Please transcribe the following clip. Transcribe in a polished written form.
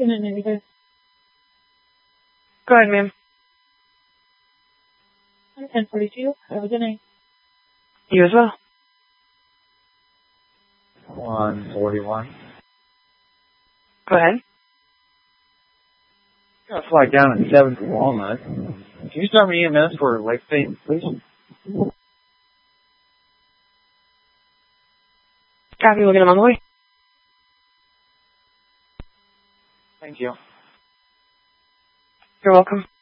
Good night, Navy guys. Go ahead, ma'am. I'm 1042. Have a good night. You as well. 141. Go ahead. Got a flight down at 7 to Walnut. Can you start me EMS for Lake State, please? Copy, looking, I'm on the way. Thank you. You're welcome.